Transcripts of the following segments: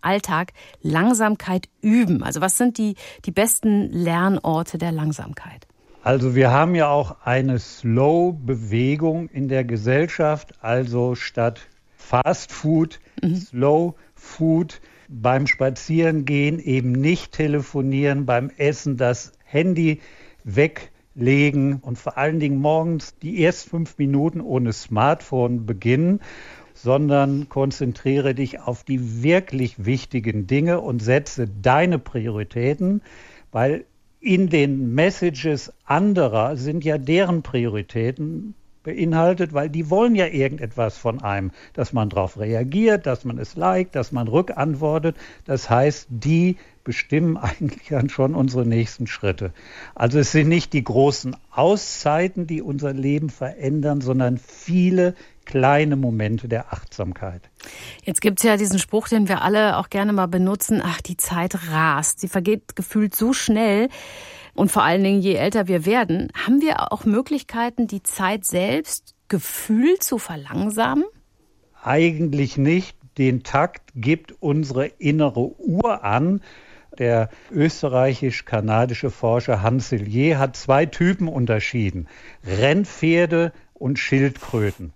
Alltag Langsamkeit üben? Also was sind die besten Lernorte der Langsamkeit? Also wir haben ja auch eine Slow-Bewegung in der Gesellschaft, also statt Fast Food, Slow Food, beim Spazierengehen eben nicht telefonieren, beim Essen das Handy weglegen und vor allen Dingen morgens die ersten 5 Minuten ohne Smartphone beginnen, sondern konzentriere dich auf die wirklich wichtigen Dinge und setze deine Prioritäten, weil in den Messages anderer sind ja deren Prioritäten beinhaltet, weil die wollen ja irgendetwas von einem, dass man darauf reagiert, dass man es liked, dass man rückantwortet. Das heißt, die bestimmen eigentlich dann schon unsere nächsten Schritte. Also es sind nicht die großen Auszeiten, die unser Leben verändern, sondern viele kleine Momente der Achtsamkeit. Jetzt gibt es ja diesen Spruch, den wir alle auch gerne mal benutzen, ach, die Zeit rast, sie vergeht gefühlt so schnell. Und vor allen Dingen, je älter wir werden, haben wir auch Möglichkeiten, die Zeit selbst gefühlt zu verlangsamen? Eigentlich nicht. Den Takt gibt unsere innere Uhr an. Der österreichisch-kanadische Forscher Hans Selye hat 2 Typen unterschieden: Rennpferde und Schildkröten.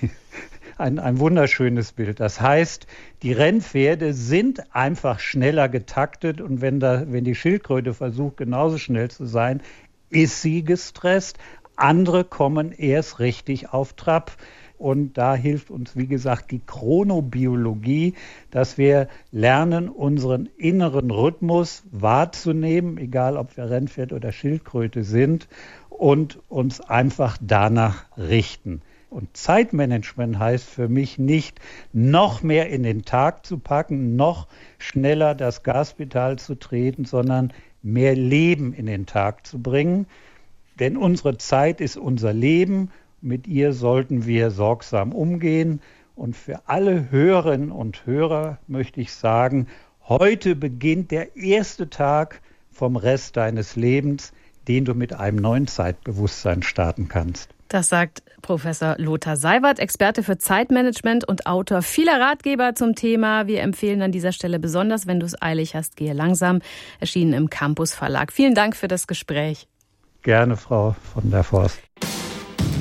Ein wunderschönes Bild. Das heißt, die Rennpferde sind einfach schneller getaktet und wenn die Schildkröte versucht, genauso schnell zu sein, ist sie gestresst. Andere kommen erst richtig auf Trab. Und da hilft uns, wie gesagt, die Chronobiologie, dass wir lernen, unseren inneren Rhythmus wahrzunehmen, egal ob wir Rennpferd oder Schildkröte sind, und uns einfach danach richten. Und Zeitmanagement heißt für mich nicht, noch mehr in den Tag zu packen, noch schneller das Gaspedal zu treten, sondern mehr Leben in den Tag zu bringen. Denn unsere Zeit ist unser Leben. Mit ihr sollten wir sorgsam umgehen. Und für alle Hörerinnen und Hörer möchte ich sagen, heute beginnt der erste Tag vom Rest deines Lebens, den du mit einem neuen Zeitbewusstsein starten kannst. Das sagt Professor Lothar Seiwert, Experte für Zeitmanagement und Autor vieler Ratgeber zum Thema. Wir empfehlen an dieser Stelle besonders, wenn du es eilig hast, gehe langsam, erschienen im Campus Verlag. Vielen Dank für das Gespräch. Gerne, Frau von der Forst.